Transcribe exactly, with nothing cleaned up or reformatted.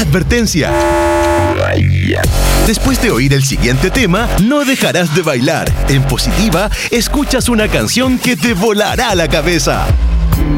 Advertencia. Después de oír el siguiente tema, no dejarás de bailar. En Positiva, escuchas una canción que te volará la cabeza.